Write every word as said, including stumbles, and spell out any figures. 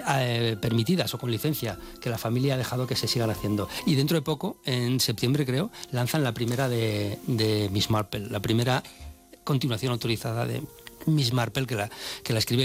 eh, permitidas o con licencia, que la familia ha dejado que se sigan haciendo. Y dentro de poco, en septiembre creo, lanzan la primera de, de Miss Marple, la primera continuación autorizada de Miss Marple, que la, que la escribe